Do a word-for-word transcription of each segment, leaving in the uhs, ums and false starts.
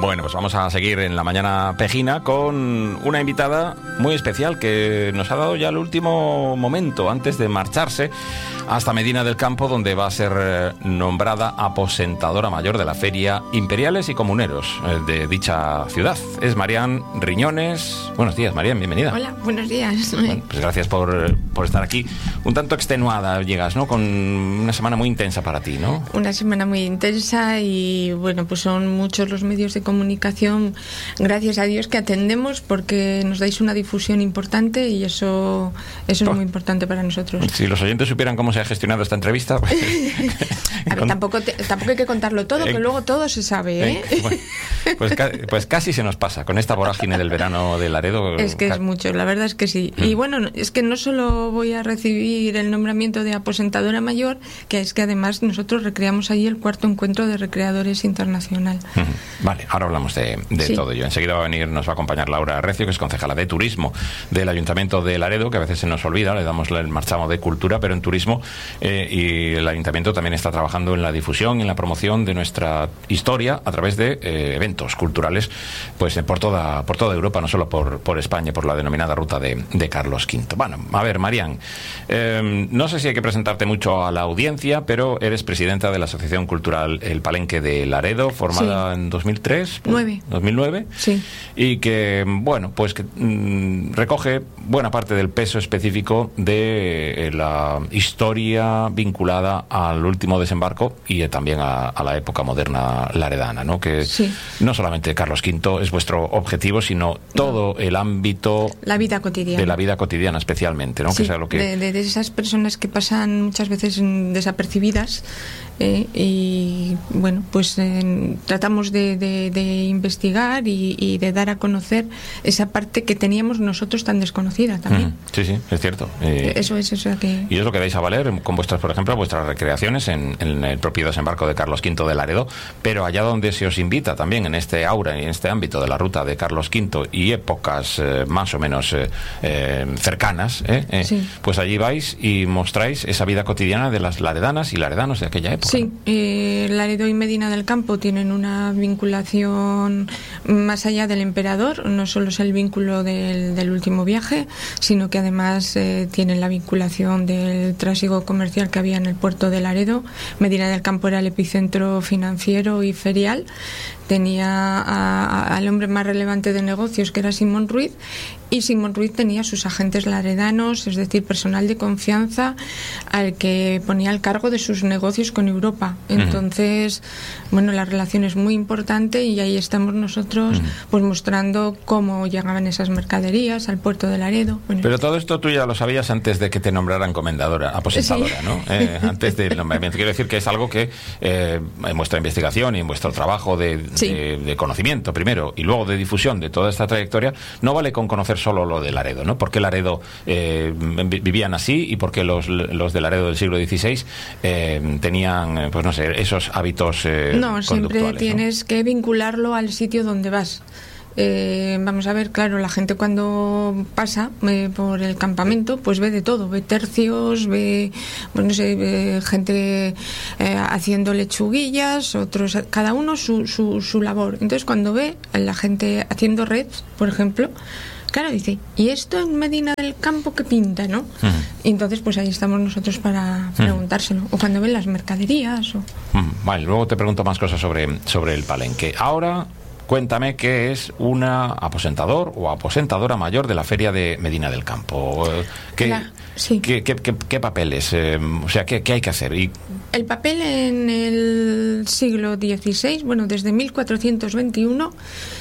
Bueno, pues vamos a seguir en la mañana pejina con una invitada muy especial que nos ha dado ya el último momento antes de marcharse hasta Medina del Campo, donde va a ser nombrada aposentadora mayor de la Feria Imperiales y Comuneros de dicha ciudad. Es Marian Riñones. Buenos días, Marian, bienvenida. Hola, buenos días. Bueno, pues gracias por, por estar aquí. Un tanto extenuada llegas, ¿no? Con una semana muy intensa para ti, ¿no? Una semana muy intensa y, bueno, pues son muchos los medios de comunicación, gracias a Dios, que atendemos porque nos dais una difusión importante y eso, eso es oh. muy importante para nosotros. Si los oyentes supieran cómo se ha gestionado esta entrevista... Pues, a ver, con... tampoco, te, tampoco hay que contarlo todo, eh, que luego todo se sabe, ¿eh? eh bueno, pues, pues casi se nos pasa con esta vorágine del verano de Laredo. Es que es mucho, la verdad es que sí. Mm. Y bueno, es que no solo voy a recibir el nombramiento de aposentadora mayor, que es que además nosotros recreamos allí el cuarto encuentro de recreadores internacional. Mm. Vale, ahora hablamos de, de sí. todo ello. Enseguida va a venir, nos va a acompañar Laura Recio, que es concejala de Turismo del Ayuntamiento de Laredo, que a veces se nos olvida, le damos el marchamo de Cultura, pero en Turismo, eh, y el Ayuntamiento también está trabajando en la difusión y en la promoción de nuestra historia a través de eh, eventos culturales, pues eh, por toda por toda Europa, no solo por, por España, por la denominada ruta de, de Carlos quinto. Bueno, a ver, Marian, eh, no sé si hay que presentarte mucho a la audiencia, pero eres presidenta de la Asociación Cultural El Palenque de Laredo, formada sí. en dos mil tres, nueve. dos mil nueve, sí. y que, bueno, pues que mmm, recoge buena parte del peso específico de eh, la historia vinculada al último desembarco y eh, también a, a la época moderna laredana, ¿no? Que sí. no solamente Carlos quinto es vuestro objetivo, sino todo no. el ámbito la vida cotidiana. de la vida cotidiana especialmente, ¿no? Sí, que sea lo que... de, de, de esas personas que pasan muchas veces desapercibidas. Eh, y bueno, pues eh, tratamos de, de, de investigar y, y de dar a conocer esa parte que teníamos nosotros tan desconocida también. Mm, sí, sí, es cierto. Eh, eso es eso que... Y es lo que dais a valer con vuestras, por ejemplo, vuestras recreaciones en, en el propio desembarco de Carlos quinto de Laredo, pero allá donde se os invita también en este aura y en este ámbito de la ruta de Carlos quinto y épocas eh, más o menos eh, eh, cercanas, eh, eh, sí. pues allí vais y mostráis esa vida cotidiana de las laredanas y laredanos de aquella época. Sí, eh, Laredo y Medina del Campo tienen una vinculación más allá del emperador, no solo es el vínculo del, del último viaje, sino que además eh, tienen la vinculación del trásigo comercial que había en el puerto de Laredo. Medina del Campo era el epicentro financiero y ferial, tenía a, a, al hombre más relevante de negocios, que era Simón Ruiz, y Simón Ruiz tenía sus agentes laredanos, es decir, personal de confianza al que ponía al cargo de sus negocios con Europa. Entonces, uh-huh. bueno, la relación es muy importante y ahí estamos nosotros uh-huh. pues mostrando cómo llegaban esas mercaderías al puerto de Laredo. Bueno, pero todo esto tú ya lo sabías antes de que te nombraran comendadora, aposentadora, sí. ¿no? Eh, antes del nombramiento. Quiero decir que es algo que eh, en vuestra investigación y en vuestro trabajo de, sí. de, de conocimiento primero y luego de difusión de toda esta trayectoria, no vale con conocer solo lo de Laredo, ¿no? ¿Por qué Laredo eh, vivían así y por qué los, los de Laredo del siglo dieciséis eh, tenían, pues no sé, esos hábitos eh, no, siempre tienes ¿no? que vincularlo al sitio donde vas. Eh, vamos a ver, claro, la gente cuando pasa eh, por el campamento pues ve de todo, ve tercios, ve, bueno, no sé, ve gente eh, haciendo lechuguillas, otros, cada uno su, su, su labor. Entonces cuando ve a la gente haciendo reds, por ejemplo, claro, dice, ¿y esto en Medina del Campo qué pinta, no? Uh-huh. Y entonces, pues ahí estamos nosotros para preguntárselo. O cuando ven las mercaderías. O... Uh-huh. Vale, luego te pregunto más cosas sobre, sobre el Palenque. Ahora, cuéntame qué es una aposentador o aposentadora mayor de la Feria de Medina del Campo. ¿Qué, la, sí. qué, qué, qué, qué papeles? Eh, o sea, ¿qué, qué hay que hacer? Y... El papel en el siglo dieciséis, bueno, desde mil cuatrocientos veintiuno...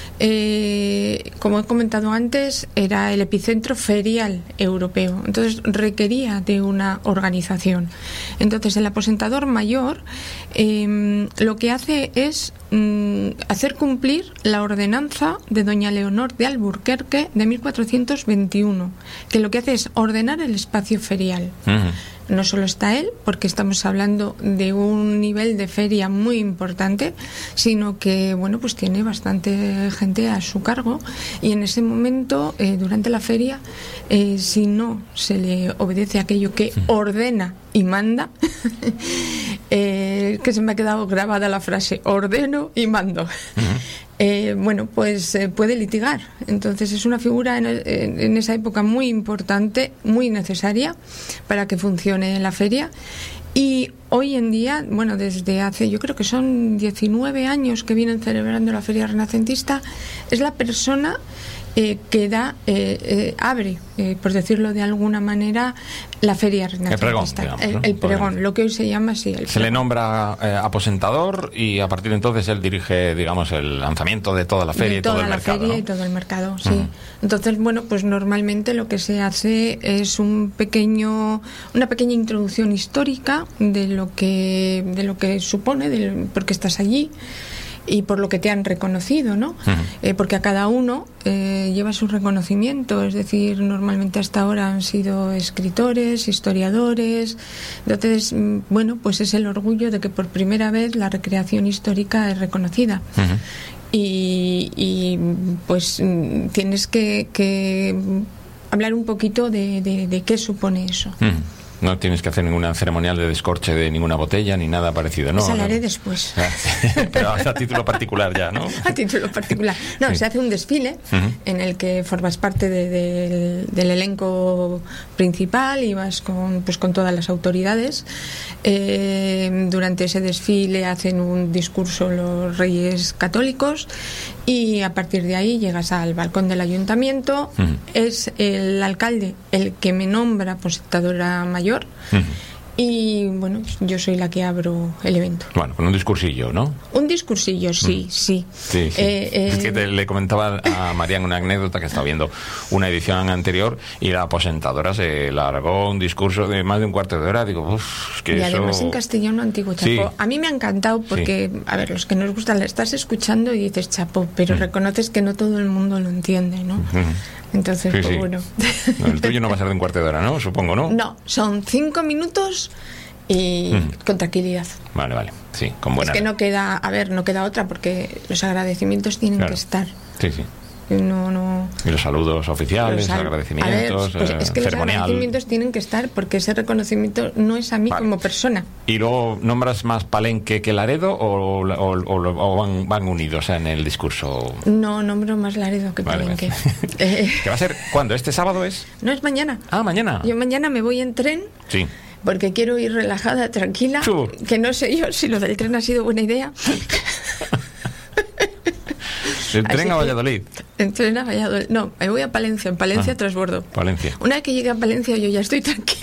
Eh, como he comentado antes, era el epicentro ferial europeo, entonces requería de una organización. Entonces el aposentador mayor eh, lo que hace es mm, hacer cumplir la ordenanza de doña Leonor de Alburquerque de mil cuatrocientos veintiuno, que lo que hace es ordenar el espacio ferial. Uh-huh. No solo está él, porque estamos hablando de un nivel de feria muy importante, sino que, bueno, pues tiene bastante gente a su cargo y en ese momento, eh, durante la feria, eh, si no se le obedece aquello que ordena y manda, eh, que se me ha quedado grabada la frase, ordeno y mando. Uh-huh. eh, bueno, pues eh, puede litigar. Entonces es una figura en, el, en esa época muy importante, muy necesaria para que funcione la feria. Y hoy en día, bueno, desde hace, yo creo que son diecinueve años que vienen celebrando la Feria Renacentista, es la persona eh, que da, eh, eh, abre, eh, por decirlo de alguna manera, la Feria Renacentista. El pregón, digamos, ¿no? el, el pregón, lo que hoy se llama así. El se pregón. Le nombra eh, aposentador y a partir de entonces él dirige, digamos, el lanzamiento de toda la feria y todo el mercado. Toda la feria, ¿no? Y todo el mercado, sí. Uh-huh. Entonces, bueno, pues normalmente lo que se hace es un pequeño, una pequeña introducción histórica de lo que, de lo que supone, de por qué estás allí y por lo que te han reconocido, ¿no? Uh-huh. Eh, porque a cada uno eh, lleva su reconocimiento, es decir, normalmente hasta ahora han sido escritores, historiadores, entonces, bueno, pues es el orgullo de que por primera vez la recreación histórica es reconocida. Uh-huh. Y, y pues tienes que, que hablar un poquito de, de, de qué supone eso. Uh-huh. No tienes que hacer ninguna ceremonial de descorche de ninguna botella ni nada parecido, ¿no? Se la haré no. después. Pero a título particular ya, ¿no? A título particular. No, sí. Se hace un desfile uh-huh. en el que formas parte de, de, del, del elenco principal y vas con, pues, con todas las autoridades. Eh, durante ese desfile hacen un discurso los reyes católicos y a partir de ahí llegas al balcón del ayuntamiento. Uh-huh. Es el alcalde el que me nombra aposentadora mayor. Uh-huh. Y bueno, yo soy la que abro el evento. Bueno, con un discursillo, ¿no? Un discursillo, sí, uh-huh. sí. sí, sí. Eh, eh... Es que te, le comentaba a Marian una anécdota que estaba viendo una edición anterior y la aposentadora se largó un discurso de más de un cuarto de hora. Digo, uff, que y eso... además en castellano antiguo, chapo. Sí. A mí me ha encantado porque, sí. a ver, los que nos gustan, la estás escuchando y dices chapo, pero uh-huh. reconoces que no todo el mundo lo entiende, ¿no? Uh-huh. Entonces, sí, pues sí. bueno. No, el tuyo no va a ser de un cuarto de hora, ¿no? Supongo, ¿no? No, son cinco minutos y mm. con tranquilidad. Vale, vale. Sí, con buena. Es que no queda, a ver, no queda otra porque los agradecimientos tienen claro. que estar. Sí, sí. No, no. Y los saludos oficiales, los agradecimientos, a ver, pues es que ceremonial. Los agradecimientos tienen que estar porque ese reconocimiento no es a mí vale. como persona. ¿Y luego nombras más Palenque que Laredo o, o, o, o van, van unidos en el discurso? No, nombro más Laredo que vale, Palenque. Vale. ¿Qué va a ser? ¿Cuándo? ¿Este sábado es? No, es mañana. Ah, mañana. Yo mañana me voy en tren. Sí. Porque quiero ir relajada, tranquila. Tú. Que no sé yo si lo del tren ha sido buena idea. ¿El tren a Valladolid? El tren a Valladolid. No, me voy a Palencia. En Palencia ah, transbordo. Palencia. Una vez que llegue a Palencia yo ya estoy tranquila.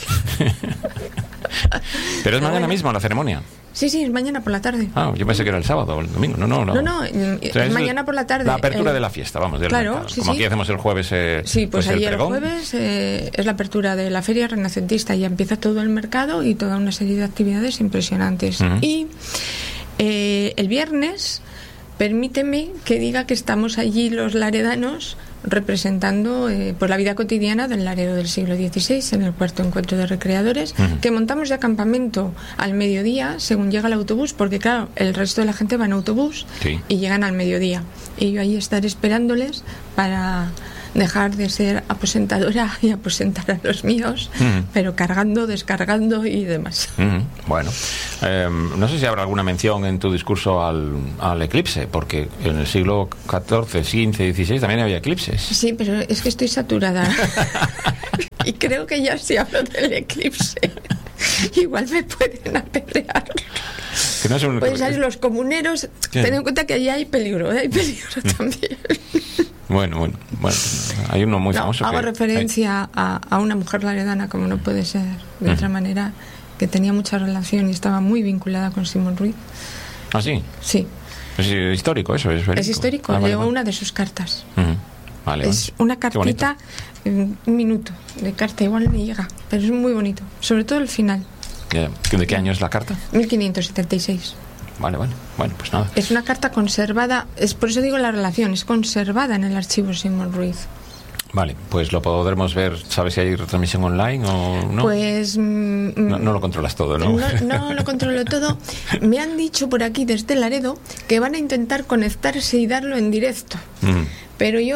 Pero es mañana bueno. mismo la ceremonia. Sí, sí, es mañana por la tarde. Ah, yo pensé que era el sábado o el domingo. No, no, no. No, no, es, o sea, es mañana por la tarde. La apertura el... de la fiesta, vamos, del claro, mercado. sí, Como sí. aquí hacemos el jueves. Eh, sí, pues, pues ayer el, el jueves eh, es la apertura de la Feria Renacentista. Ya empieza todo el mercado y toda una serie de actividades impresionantes. Uh-huh. Y eh, el viernes, permíteme que diga que estamos allí los laredanos representando eh, pues la vida cotidiana del Laredo del siglo dieciséis en el cuarto encuentro de recreadores, uh-huh. que montamos de campamento al mediodía según llega el autobús, porque claro, el resto de la gente va en autobús sí. y llegan al mediodía y yo ahí estaré esperándoles para dejar de ser aposentadora y aposentar a los míos, uh-huh. pero cargando, descargando y demás. Uh-huh. Bueno, eh, no sé si habrá alguna mención en tu discurso al, al eclipse, porque en el siglo catorce, quince, dieciséis también había eclipses. Sí, pero es que estoy saturada y creo que ya si hablo del eclipse igual me pueden apedrear. Que no es un... Pues ¿sabes? Los comuneros, ¿qué? Ten en cuenta que allí hay peligro, ¿eh? Hay peligro también. Bueno, bueno, bueno, hay uno muy no, famoso. Hago que, referencia a, a una mujer laredana, como no puede ser de uh-huh. otra manera, que tenía mucha relación y estaba muy vinculada con Simón Ruiz. ¿Ah, sí? Sí. Es histórico eso, es verídico. Es histórico, ah, vale, llegó vale. una de sus cartas. Uh-huh. Vale, es vale. una cartita, un minuto de carta, igual me llega, pero es muy bonito, sobre todo el final. Yeah. ¿De qué año es la carta? mil quinientos setenta y seis. Vale, vale. Bueno, pues nada. Es una carta conservada, es por eso digo la relación, es conservada en el archivo Simón Ruiz. Vale, pues lo podremos ver. ¿Sabes si hay retransmisión online o no? Pues... Mm, no, no lo controlas todo, ¿no? No, no lo controlo todo. Me han dicho por aquí desde Laredo que van a intentar conectarse y darlo en directo. Mm. Pero yo...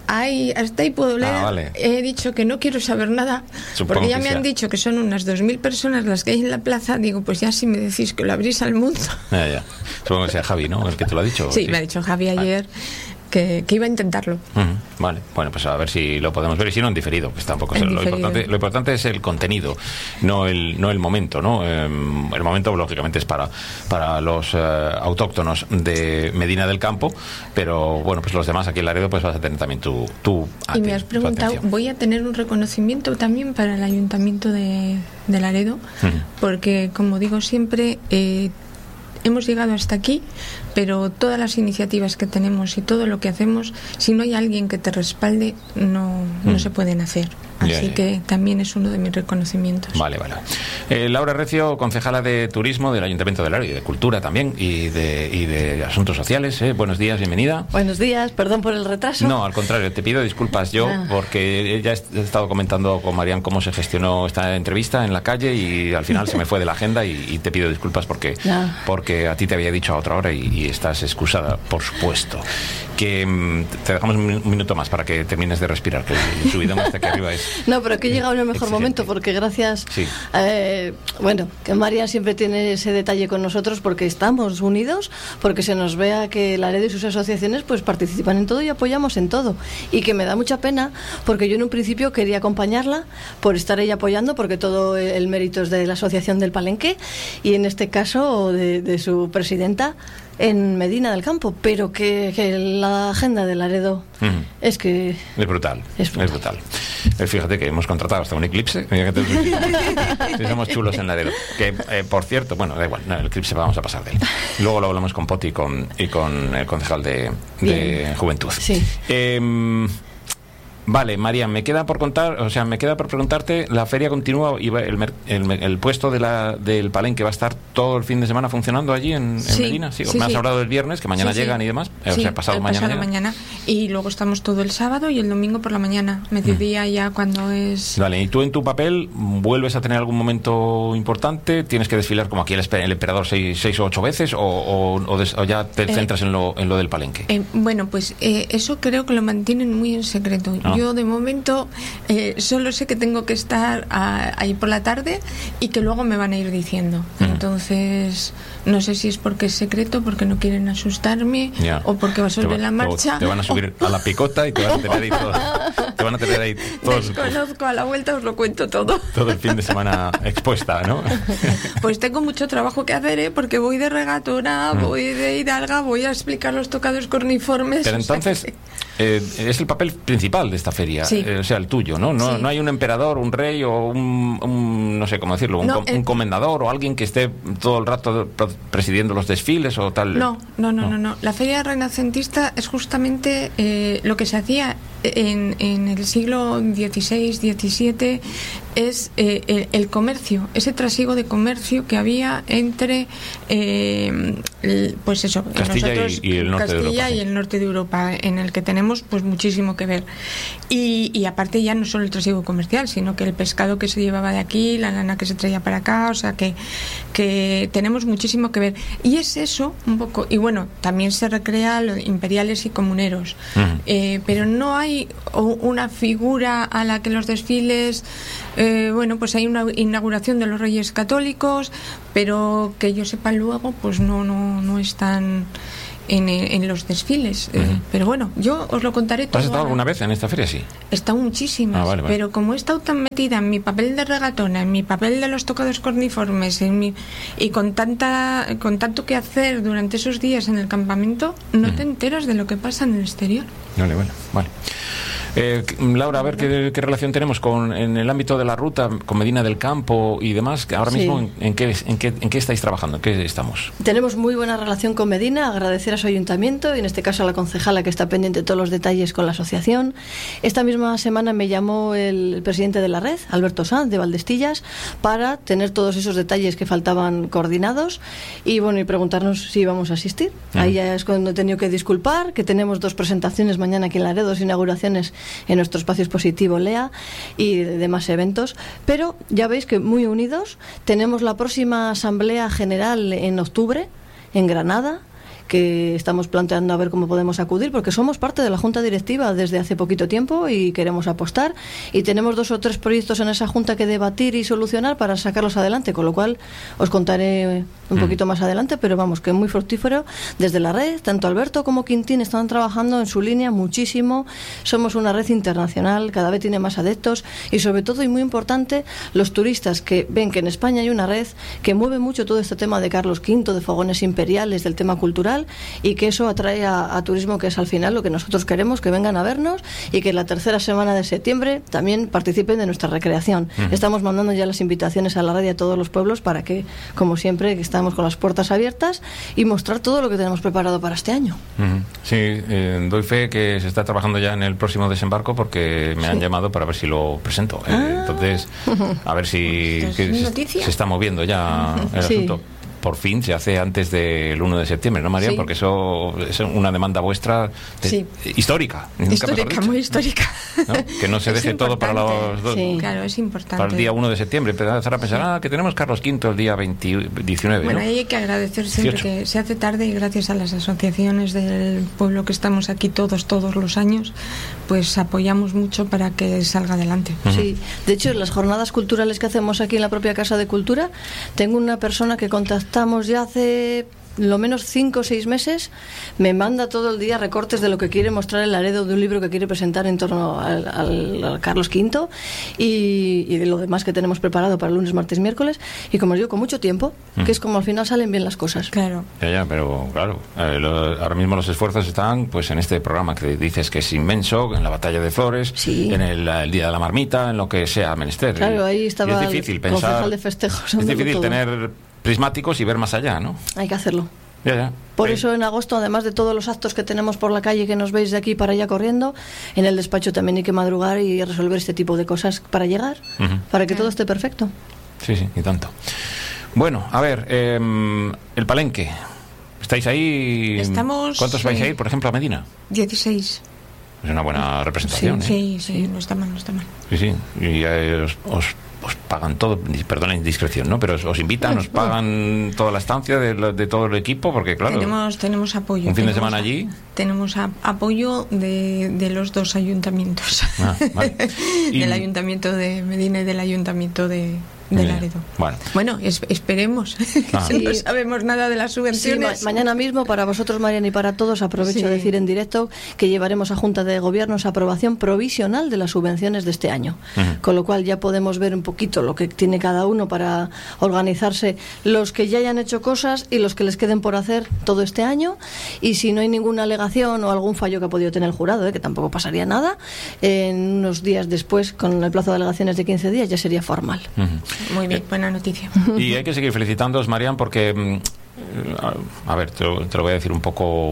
Ahí, hasta ahí puedo leer. Ah, vale. He dicho que no quiero saber nada, Supongo porque ya que me sea. han dicho que son unas dos mil personas las que hay en la plaza. Digo, pues ya si me decís que lo abrís al mundo. Ya, ya. Supongo que sea Javi, ¿no? El que te lo ha dicho. Sí, sí. Me ha dicho Javi ayer. Vale. Que, que iba a intentarlo. Uh-huh. Vale, bueno, pues a ver si lo podemos ver, y si no en diferido, que tampoco es lo importante. Lo importante es el contenido, no el no el momento, ¿no? Eh, el momento lógicamente es para para los eh, autóctonos de Medina del Campo, pero bueno, pues los demás aquí en Laredo pues vas a tener también tu tu Y me has preguntado, voy a tener un reconocimiento también para el Ayuntamiento de, de Laredo, uh-huh. porque como digo siempre, eh, hemos llegado hasta aquí, pero todas las iniciativas que tenemos y todo lo que hacemos, si no hay alguien que te respalde, no, no mm. se pueden hacer. Así yeah, yeah. que también es uno de mis reconocimientos. Vale, vale. Eh, Laura Recio, concejala de Turismo del Ayuntamiento de Laredo, y de Cultura también, y de, y de Asuntos Sociales. ¿eh? Buenos días, bienvenida. Buenos días, perdón por el retraso. No, al contrario, te pido disculpas yo, ah. porque ya he estado comentando con Marian cómo se gestionó esta entrevista en la calle y al final se me fue de la agenda y, y te pido disculpas porque, no. porque a ti te había dicho a otra hora y, y estás excusada, por supuesto. Que um, te dejamos un minuto más para que termines de respirar, que el subidón hasta aquí arriba es... No, pero que he llegado en el mejor excelente. momento, porque gracias, sí. eh, bueno, que María siempre tiene ese detalle con nosotros, porque estamos unidos, porque se nos vea que Laredo y sus asociaciones pues participan en todo y apoyamos en todo, y que me da mucha pena, porque yo en un principio quería acompañarla por estar ella apoyando, porque todo el mérito es de la Asociación del Palenque, y en este caso de, de su presidenta en Medina del Campo, pero que, que la agenda de Laredo uh-huh. es que... Es brutal, es brutal. Es brutal. Eh, fíjate que hemos contratado hasta un eclipse, si somos chulos en Laredo. Que, eh, por cierto, bueno, da igual, no, el eclipse vamos a pasar de él. Luego lo hablamos con Poti y con, y con el concejal de, de Juventud. Sí. Eh, Vale, María, me queda por contar, o sea, me queda por preguntarte, la feria continúa y el, el, el puesto de la, del Palenque va a estar todo el fin de semana funcionando allí en, en sí, Medina. Sí, sí, me has sí. hablado del viernes, que mañana sí, llegan sí. y demás, sí, o sea, pasado el mañana. Pasado mañana. Y luego estamos todo el sábado y el domingo por la mañana, mediodía mm. ya cuando es... Vale, y tú en tu papel vuelves a tener algún momento importante, tienes que desfilar como aquí el, el emperador seis, seis o ocho veces, o, o, o, des, o ya te eh, centras en lo, en lo del Palenque. Eh, bueno, pues eh, eso creo que lo mantienen muy en secreto. ¿No? Yo de momento eh, solo sé que tengo que estar a, ahí por la tarde y que luego me van a ir diciendo. Mm. Entonces, no sé si es porque es secreto, porque no quieren asustarme, yeah. o porque va a subir la marcha. Te van a subir o... a la picota y te van a tener ahí todo. Te van a tener ahí todo. Desconozco, a la vuelta os lo cuento todo. Todo el fin de semana expuesta, ¿no? Pues tengo mucho trabajo que hacer, ¿eh? Porque voy de regatona, mm. voy de hidalga, voy a explicar los tocados corniformes. Pero entonces, o sea que... eh, es el papel principal de esta feria, sí. eh, o sea, el tuyo, ¿no? No, sí. no hay un emperador, un rey o un, un no sé cómo decirlo, un, no, com, el... un comendador o alguien que esté todo el rato presidiendo los desfiles o tal. No, no, no, no. no, no. La feria renacentista es justamente eh, lo que se hacía en, en el siglo dieciséis, diecisiete, es eh, el, el comercio, ese trasiego de comercio que había entre eh, el, pues eso, Castilla, nosotros, y, y el norte Castilla de Europa, y sí. el norte de Europa, en el que tenemos pues muchísimo que ver. Y, y aparte ya no solo el trasiego comercial, sino que el pescado que se llevaba de aquí, la lana que se traía para acá, o sea que, que tenemos muchísimo que ver. Y es eso un poco, y bueno, también se recrea los imperiales y comuneros, uh-huh. eh, pero no hay una figura a la que los desfiles, eh, bueno, pues hay una inauguración de los Reyes Católicos, pero que yo sepa luego, pues no, no, no están en, en los desfiles. Uh-huh. eh, pero bueno, yo os lo contaré todo. ¿Has estado ahora. alguna vez en esta feria? Sí. He estado muchísimas, ah, vale, vale. pero como he estado tan metida en mi papel de regatona, en mi papel de los tocados corniformes, en mi, y con tanta con tanto que hacer durante esos días en el campamento, no uh-huh. te enteras de lo que pasa en el exterior. Vale, bueno, vale. Eh, Laura, a ver qué, qué relación tenemos con en el ámbito de la ruta, con Medina del Campo y demás. Ahora mismo, sí. en, en, qué, en, qué, ¿en qué estáis trabajando? ¿En qué estamos? Tenemos muy buena relación con Medina, agradecer a su ayuntamiento y en este caso a la concejala que está pendiente de todos los detalles con la asociación. Esta misma semana me llamó el presidente de la red, Alberto Sanz, de Valdestillas, para tener todos esos detalles que faltaban coordinados y bueno, y preguntarnos si íbamos a asistir. Uh-huh. Ahí ya es cuando he tenido que disculpar, que tenemos dos presentaciones mañana aquí en Laredo, dos inauguraciones en nuestro espacio expositivo Lea y demás eventos, pero ya veis que muy unidos. Tenemos la próxima Asamblea General en octubre en Granada, que estamos planteando a ver cómo podemos acudir, porque somos parte de la Junta Directiva desde hace poquito tiempo y queremos apostar, y tenemos dos o tres proyectos en esa Junta que debatir y solucionar para sacarlos adelante, con lo cual os contaré un mm. poquito más adelante, pero vamos, que es muy fructífero desde la red. Tanto Alberto como Quintín están trabajando en su línea muchísimo. Somos una red internacional, cada vez tiene más adeptos, y sobre todo, y muy importante, los turistas que ven que en España hay una red que mueve mucho todo este tema de Carlos quinto, de fogones imperiales, del tema cultural, y que eso atrae a, a turismo, que es al final lo que nosotros queremos, que vengan a vernos y que la tercera semana de septiembre también participen de nuestra recreación. Uh-huh. Estamos mandando ya las invitaciones a la red y a todos los pueblos para que, como siempre, que estamos con las puertas abiertas y mostrar todo lo que tenemos preparado para este año. Uh-huh. Sí, eh, doy fe que se está trabajando ya en el próximo desembarco, porque me sí. han llamado para ver si lo presento. Eh, ah. Entonces, a ver si que se, se está moviendo ya el sí. asunto. Por fin se hace antes del uno de septiembre, ¿no, María? Sí. Porque eso es una demanda vuestra de, sí. histórica. Histórica, muy histórica. ¿No? Que no se deje todo para los dos. Sí. Claro, es importante. Para el día uno de septiembre empezar a pensar, ah, que tenemos Carlos quinto el día veinte, diecinueve. Bueno, ¿no? ahí hay que agradecer siempre dieciocho. Que se hace tarde, y gracias a las asociaciones del pueblo que estamos aquí todos, todos los años, pues apoyamos mucho para que salga adelante. Uh-huh. Sí, de hecho, en las jornadas culturales que hacemos aquí en la propia Casa de Cultura, tengo una persona que contacta Estamos ya hace lo menos cinco o seis meses, me manda todo el día recortes de lo que quiere mostrar el Laredo, de un libro que quiere presentar en torno al, al, al Carlos quinto, y, y de lo demás que tenemos preparado para lunes, martes, miércoles, y como os digo, con mucho tiempo, mm. que es como al final salen bien las cosas. Claro. Ya, ya, pero claro, eh, lo, ahora mismo los esfuerzos están pues en este programa que dices que es inmenso, en la Batalla de Flores, sí. en el, el Día de la Marmita, en lo que sea menester. Claro, ahí estaba y es difícil el pensar, concejal de festejos. Es difícil todo. Tener prismáticos y ver más allá, ¿no? Hay que hacerlo. Ya, ya. Por sí. eso en agosto, además de todos los actos que tenemos por la calle, que nos veis de aquí para allá corriendo, en el despacho también hay que madrugar y resolver este tipo de cosas para llegar, uh-huh. para que todo esté perfecto. Sí, sí, y tanto. Bueno, a ver, eh, el Palenque. ¿Estáis ahí? Estamos, ¿Cuántos vais eh, a ir, por ejemplo, a Medina? dieciséis. Es una buena representación, sí, ¿eh? Sí, sí, no está mal, no está mal. Sí, sí, y eh, os, os os pagan todo, perdón la indiscreción, ¿no? Pero os, os invitan, os pagan toda la estancia de, de todo el equipo, porque claro, tenemos tenemos apoyo. Un fin tenemos, de semana allí. Tenemos a, apoyo de, de los dos ayuntamientos. Ah, vale. Y, del ayuntamiento de Medina y del ayuntamiento de de Laredo. Bueno, bueno es, esperemos. Ah. Sí. No sabemos nada de las subvenciones. Sí, ma- mañana mismo, para vosotros, Mariana, y para todos, aprovecho sí. a decir en directo que llevaremos a Junta de Gobierno esa aprobación provisional de las subvenciones de este año. Uh-huh. Con lo cual ya podemos ver un poquito lo que tiene cada uno para organizarse, los que ya hayan hecho cosas y los que les queden por hacer todo este año. Y si no hay ninguna alegación o algún fallo que ha podido tener el jurado, ¿eh? que tampoco pasaría nada, en unos días después, con el plazo de alegaciones de quince días, ya sería formal. Uh-huh. Muy bien, buena noticia. Y hay que seguir felicitándoos, Marian, porque a ver, te lo, te lo voy a decir un poco,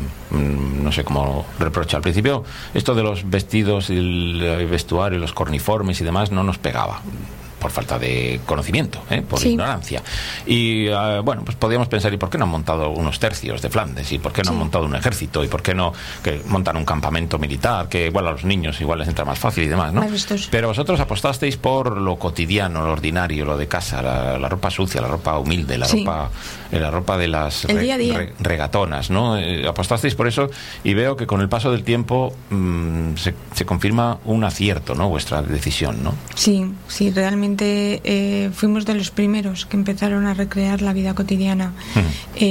no sé cómo reproche. Al principio, esto de los vestidos y el vestuario, los corniformes y demás, no nos pegaba. Por falta de conocimiento, ¿eh? por sí. ignorancia. Y uh, bueno, pues podíamos pensar, ¿y por qué no han montado unos tercios de Flandes? ¿Y por qué no sí. han montado un ejército? ¿Y por qué no que montan un campamento militar? Que igual a los niños igual les entra más fácil y demás, ¿no? Pero vosotros apostasteis por lo cotidiano, lo ordinario, lo de casa, la, la ropa sucia, la ropa humilde, la sí. ropa la ropa de las re, día día. Re, regatonas, ¿no? Eh, apostasteis por eso, y veo que con el paso del tiempo mmm, se, se confirma un acierto, ¿no? Vuestra decisión, ¿no? Sí, sí, realmente Eh, fuimos de los primeros que empezaron a recrear la vida cotidiana. Uh-huh.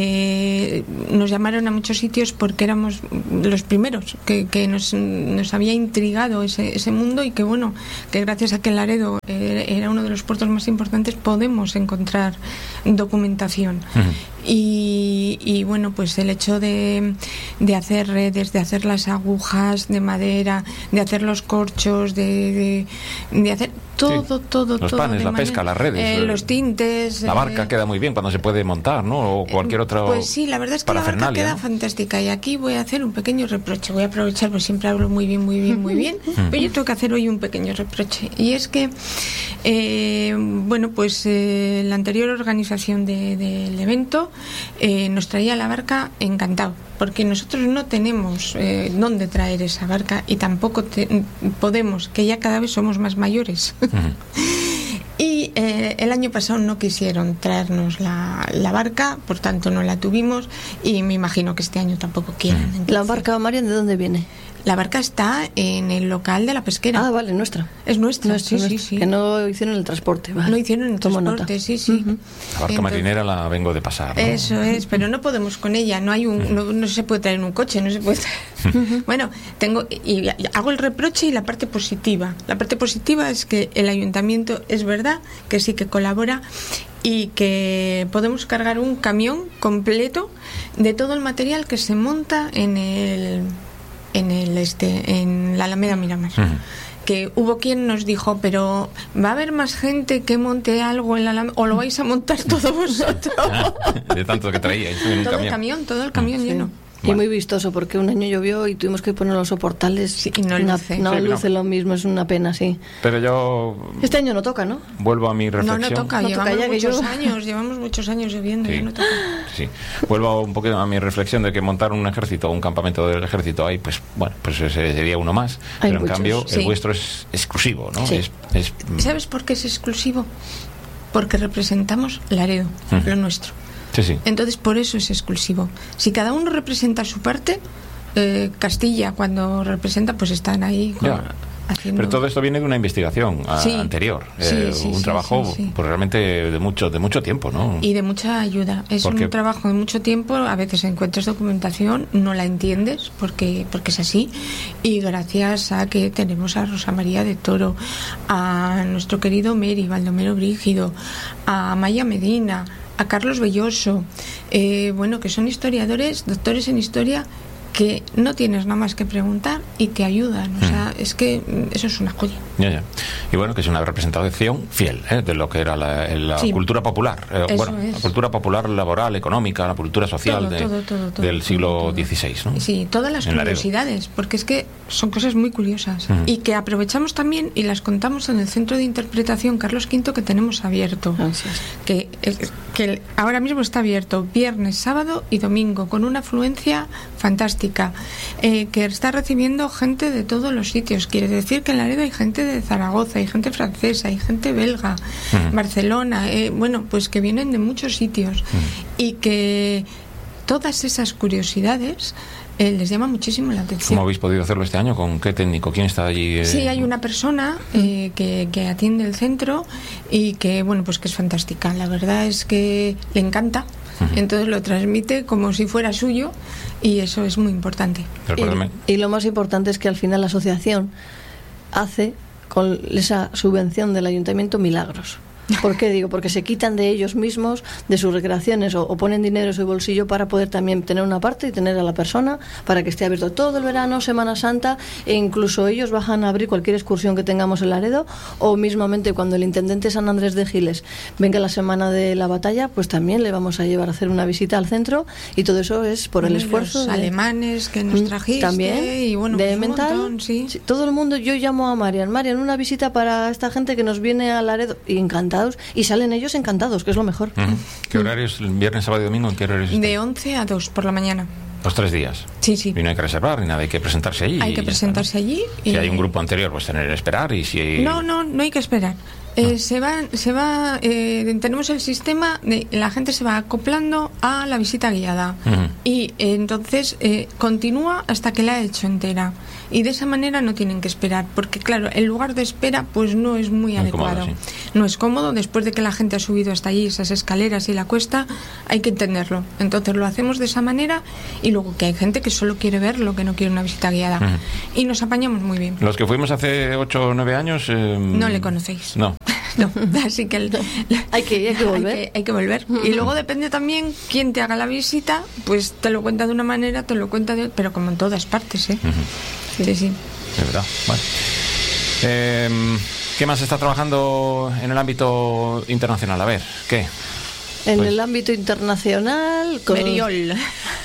Eh, nos llamaron a muchos sitios porque éramos los primeros que, que nos, nos había intrigado ese, ese mundo, y que bueno, que gracias a que Laredo eh, era uno de los puertos más importantes, podemos encontrar documentación. Uh-huh. Y, y bueno, pues el hecho de, de hacer redes, de hacer las agujas de madera, de hacer los corchos, de, de, de hacer todo, sí. todo, los todo. Los panes, la manera, pesca, las redes. Eh, los tintes. La barca eh, queda muy bien cuando se puede montar, ¿no? O cualquier otra. Pues sí, la verdad es que la barca queda, ¿no?, fantástica. Y aquí voy a hacer un pequeño reproche. Voy a aprovechar, porque siempre hablo muy bien, muy bien, muy bien. Pero yo tengo que hacer hoy un pequeño reproche. Y es que, eh, bueno, pues eh, la anterior organización de, del evento Eh, nos traía la barca encantado, porque nosotros no tenemos eh, dónde traer esa barca, y tampoco te, podemos, que ya cada vez somos más mayores. Uh-huh. Y Y eh, el año pasado no quisieron traernos la, la barca, por tanto no la tuvimos, y me imagino que este año tampoco quieran. Entonces, ¿la barca, Marian, de dónde viene? La barca está en el local de la pesquera. Ah, vale, nuestra. Es nuestra, nuestra sí, nuestra. sí, sí. Que no hicieron el transporte, vale. No hicieron el Tomo transporte, nota. sí, sí. Uh-huh. La barca Entonces, marinera la vengo de pasar, ¿no? Eso es, pero no podemos con ella, no hay un, no, no se puede traer en un coche, no se puede traer. Uh-huh. Bueno, tengo y, y hago el reproche y la parte positiva. La parte positiva es que el ayuntamiento es verdad que sí que colabora y que podemos cargar un camión completo de todo el material que se monta en el en el este en la Alameda Miramar. Uh-huh. Que hubo quien nos dijo, pero ¿va a haber más gente que monte algo en la Alameda o lo vais a montar todos vosotros? De tanto que traíais en un todo camión. el camión, todo el camión sí. lleno. Y bueno. muy vistoso, porque un año llovió y tuvimos que poner los soportales. Sí, y no una, luce. No sí, luce no. lo mismo, es una pena, sí. Pero yo... Este año no toca, ¿no? Vuelvo a mi reflexión. No, no toca, No llevamos toca ya, muchos que yo... años, llevamos muchos años lloviendo, Sí, ya no toca. sí. Vuelvo un poquito a mi reflexión de que montar un ejército, un campamento del ejército ahí, pues bueno, pues sería uno más. Hay pero muchos, en cambio sí. el vuestro es exclusivo, ¿no? Sí. Es, es... ¿Sabes por qué es exclusivo? Porque representamos Laredo, Mm. lo nuestro. Sí, sí. Entonces por eso es exclusivo. Si cada uno representa su parte, eh, Castilla cuando representa pues están ahí con, Ya. haciendo... Pero todo esto viene de una investigación a, Sí. anterior, Sí, eh, sí, un sí, trabajo sí, sí. pues realmente de mucho de mucho tiempo, ¿no? Y de mucha ayuda. Es Porque- un trabajo de mucho tiempo. A veces encuentras documentación, no la entiendes porque, porque es así. Y gracias a que tenemos a Rosa María de Toro, a nuestro querido Meri, Baldomero Brígido, a Maya Medina, a Carlos Belloso, eh, bueno, que son historiadores, doctores en historia, que no tienes nada más que preguntar y te ayudan. O sea, es que mm, eso es una joya. Ya, ya. Y bueno, que es una representación fiel, ¿eh? De lo que era la, la Sí. cultura popular. Eh, Eso bueno, es. la cultura popular, laboral, económica, la cultura social Todo, de- todo, todo, todo, del todo, siglo todo. dieciséis, ¿no? Sí, todas las En Laredo. curiosidades, porque es que son cosas muy curiosas Ujú. y que aprovechamos también y las contamos en el Centro de Interpretación Carlos Quinto que tenemos abierto, Gracias. que, es- que ahora mismo está abierto viernes, sábado y domingo con una afluencia fantástica, eh, que está recibiendo gente de todos los sitios. Quiere decir que en Laredo hay gente de Zaragoza, hay gente francesa, hay gente belga, Ujú. Barcelona, eh, bueno, pues que vienen de muchos sitios y que todas esas curiosidades eh, les llama muchísimo la atención. ¿Cómo habéis podido hacerlo este año? ¿Con qué técnico? ¿Quién está allí? eh? Sí, hay una persona eh, que, que atiende el centro y que, bueno, pues que es fantástica. La verdad es que le encanta, Ujú. entonces lo transmite como si fuera suyo y eso es muy importante. Recuérdame. Y, y lo más importante es que al final la asociación hace con esa subvención del ayuntamiento milagros. ¿Por qué digo? Porque se quitan de ellos mismos, de sus recreaciones, o, o ponen dinero en su bolsillo para poder también tener una parte y tener a la persona para que esté abierto todo el verano, Semana Santa, e incluso ellos bajan a abrir cualquier excursión que tengamos en Laredo, o mismamente cuando el intendente San Andrés de Giles venga la semana de la batalla, pues también le vamos a llevar a hacer una visita al centro, y todo eso es por el Los esfuerzo de- alemanes que nos Mm, trajiste también y bueno, de pues un mental, montón, sí. sí, todo el mundo. Yo llamo a Marian, Marian, una visita para esta gente que nos viene a Laredo, y encantados, y salen ellos encantados, que es lo mejor. Ujú. ¿Qué horarios? ¿Viernes, sábado y domingo? ¿En qué horarios? De estáis? once a dos por la mañana. Los tres días. Sí, sí. Y no hay que reservar ni nada, hay que presentarse allí. Hay y que ya presentarse está, ¿no? allí. Si y- hay un grupo anterior, pues tener que esperar. Y si hay... No, no, no hay que esperar. Eh, se va, se va, eh, tenemos el sistema de la gente se va acoplando a la visita guiada Ujú. y eh, entonces eh, continúa hasta que la ha hecho entera y de esa manera no tienen que esperar porque claro el lugar de espera pues no es muy, Muy adecuado, cómodo, no es cómodo después de que la gente ha subido hasta allí esas escaleras y la cuesta hay que entenderlo, entonces lo hacemos de esa manera y luego que hay gente que solo quiere verlo que no quiere una visita guiada Ujú. y nos apañamos muy bien. Los que fuimos hace ocho o nueve años... eh, No le conocéis. No. No, así que el- Hay que, hay que volver. Hay que, hay que volver. Y luego depende también quién te haga la visita, pues te lo cuenta de una manera, te lo cuenta de otra, pero como en todas partes, ¿eh? Ujú. Sí, sí. De verdad. Bueno. Eh, ¿Qué más está trabajando en el ámbito internacional? A ver, ¿qué? En Pues- el ámbito internacional... con- Meriol.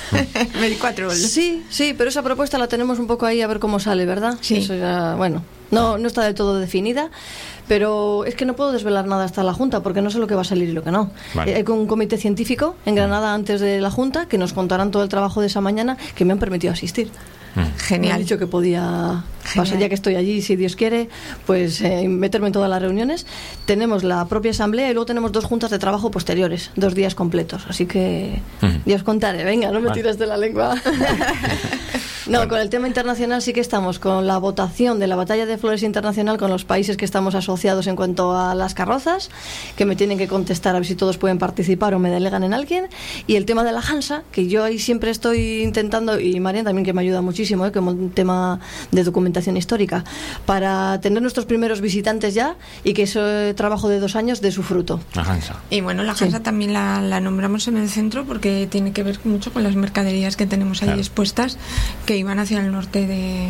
Mericuatrol. Sí, sí, pero esa propuesta la tenemos un poco ahí a ver cómo sale, ¿verdad? Sí. Eso ya, bueno, No, no está del todo definida, pero es que no puedo desvelar nada hasta la Junta porque no sé lo que va a salir y lo que no. Vale. Hay un comité científico en Granada antes de la Junta que nos contarán todo el trabajo de esa mañana, que me han permitido asistir. Genial. Me han dicho que podía pasar, ya que estoy allí, si Dios quiere, pues eh, meterme en todas las reuniones. Tenemos la propia asamblea y luego tenemos dos juntas de trabajo posteriores, dos días completos. Así que uh-huh. ya os contaré. Venga, no me vale. tires de la lengua. No, bueno. Con el tema internacional sí que estamos con la votación de la Batalla de Flores Internacional con los países que estamos asociados en cuanto a las carrozas, que me tienen que contestar a ver si todos pueden participar o me delegan en alguien. Y el tema de la Hansa, que yo ahí siempre estoy intentando, y Marian también, que me ayuda muchísimo, ¿eh? Como un tema de documentación histórica, para tener nuestros primeros visitantes ya y que ese trabajo de dos años dé su fruto. La Hansa. Y bueno, la Hansa sí. también la, la nombramos en el centro porque tiene que ver mucho con las mercaderías que tenemos ahí claro. expuestas, que iban hacia el norte de,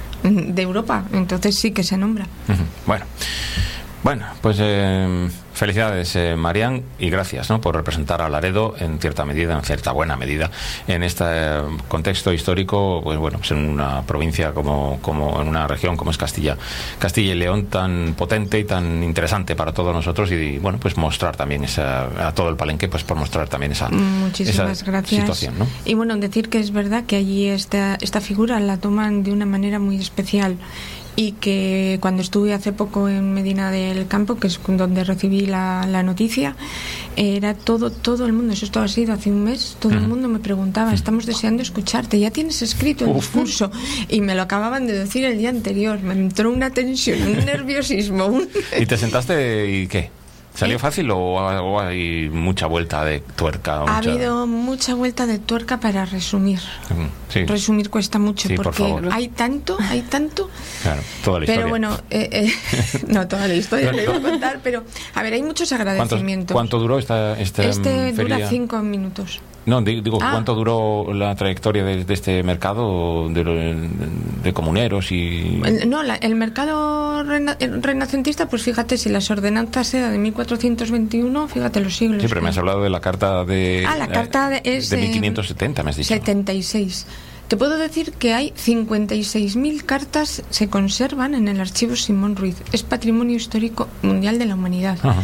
de Europa, entonces sí que se nombra. Uh-huh. Bueno, bueno, pues eh, felicidades, eh, Marian, y gracias, ¿no?, por representar a Laredo en cierta medida, en cierta buena medida, en este eh, contexto histórico, pues bueno, pues en una provincia como, como en una región como es Castilla, Castilla y León, tan potente y tan interesante para todos nosotros, y bueno, pues mostrar también esa, a todo el Palenque, pues por mostrar también esa, Muchísimas esa gracias. situación, ¿no? Y bueno, decir que es verdad que allí esta, esta figura la toman de una manera muy especial, y que cuando estuve hace poco en Medina del Campo, que es donde recibí la, la noticia, era todo todo el mundo, eso esto ha sido hace un mes, todo uh-huh. el mundo me preguntaba, estamos deseando escucharte, ya tienes escrito el Uf. discurso, y me lo acababan de decir el día anterior, me entró una tensión, un nerviosismo. Un... ¿Y te sentaste y qué? ¿Salió ¿Eh? fácil o, o hay mucha vuelta de tuerca? Ha mucha... habido mucha vuelta de tuerca para resumir. Sí. Resumir cuesta mucho, sí, porque por hay tanto, hay tanto. Claro, toda la historia. Pero bueno, eh, eh, no toda la historia le iba a contar, pero a ver, hay muchos agradecimientos. ¿Cuánto duró esta, esta Este feria? Dura cinco minutos. No, digo, ah. ¿cuánto duró la trayectoria de, de este mercado de, de comuneros y...? No, la, el mercado rena, renacentista, pues fíjate, si las ordenanzas eran de mil cuatrocientos veintiuno, fíjate los siglos. Sí, pero me has hablado de la carta de... Ah, la carta de, es de mil quinientos setenta, me has dicho. setenta y seis. Te puedo decir que hay cincuenta y seis mil cartas, se conservan en el archivo Simón Ruiz. Es Patrimonio Histórico Mundial de la Humanidad. Ajá.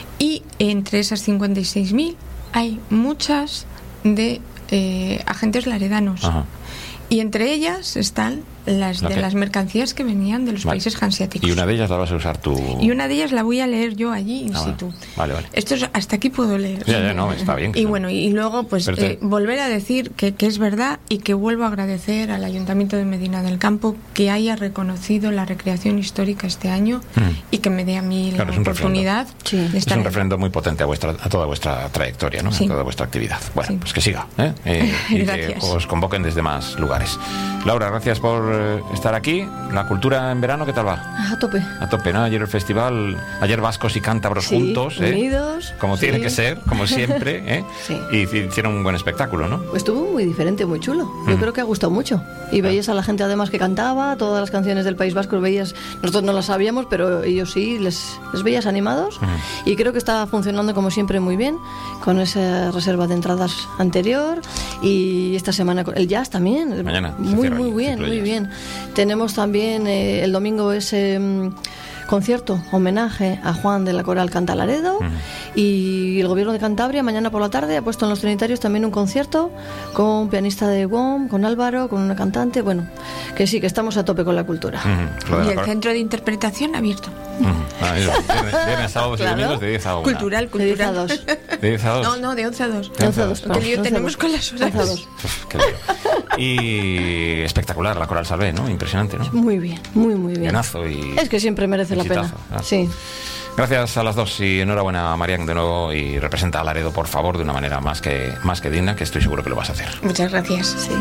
Y entre esas cincuenta y seis mil hay muchas de eh, agentes laredanos. Ajá. Y entre ellas están las de las mercancías que venían de los vale. países hanseáticos. Y una de ellas la vas a usar tú. Y una de ellas la voy a leer yo allí in ah, situ. Vale, vale. Esto es, hasta aquí puedo leer. Ya, ya, no, está bien. Y bueno, y luego pues te... eh, volver a decir que, que es verdad, y que vuelvo a agradecer al Ayuntamiento de Medina del Campo que haya reconocido la recreación histórica este año mm. y que me dé a mí claro, la oportunidad sí. de estar. Es un refrendo muy potente a vuestra a toda vuestra trayectoria, ¿no? Sí. A toda vuestra actividad. Bueno, sí. pues que siga, ¿eh? eh y que os convoquen desde más lugares. Laura, gracias por eh, estar aquí. La cultura en verano, ¿qué tal va? A tope. A tope, ¿no? Ayer el festival, ayer vascos y cántabros sí, juntos, ¿eh? Unidos. Como sí. tiene que ser, como siempre, ¿eh? Sí. Y hicieron un buen espectáculo, ¿no? Estuvo muy diferente, muy chulo. Yo mm. creo que ha gustado mucho. Y veías a la gente además que cantaba, todas las canciones del País Vasco, veías, nosotros no las sabíamos, pero ellos sí, les, les veías animados. Mm. Y creo que está funcionando como siempre muy bien, con esa reserva de entradas anterior. Y esta semana el jazz también. Mañana. Muy, muy bien, muy bien. Tenemos también eh, el domingo ese um, concierto, homenaje a Juan de la Coral Canta Laredo. Uh-huh. Y el Gobierno de Cantabria mañana por la tarde ha puesto en los Trinitarios también un concierto con un pianista de W O M, con Álvaro, con una cantante. Bueno, que sí, que estamos a tope con la cultura. Uh-huh. Y el centro de interpretación abierto. Uh-huh. Ah, viernes, viernes, sábados claro. y domingos de diez a una. Cultural, cultural. De diez a dos. ¿De diez a dos? No, no, de once a dos. De once a dos. Qué lío tenemos con las horas. Uf, qué lío. Y espectacular la Coral Salvé, ¿no? Impresionante, ¿no? Muy bien, muy, muy bien. Llenazo y... Es que siempre merece la pena. Ah. Sí. Gracias a las dos y enhorabuena, Marian, de nuevo, y representa a Laredo, por favor, de una manera más que, más que digna, que estoy seguro que lo vas a hacer. Muchas gracias. Sí.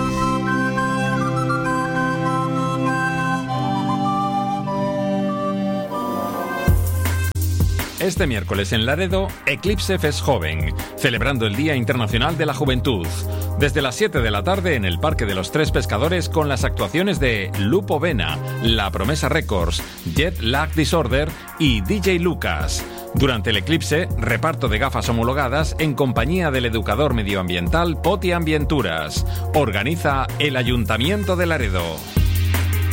Este miércoles en Laredo, Eclipse Fest Joven, celebrando el Día Internacional de la Juventud. Desde las siete de la tarde en el Parque de los Tres Pescadores con las actuaciones de Lupo Vena, La Promesa Records, Jet Lag Disorder y D J Lucas. Durante el eclipse, reparto de gafas homologadas en compañía del educador medioambiental Poti Ambienturas. Organiza el Ayuntamiento de Laredo.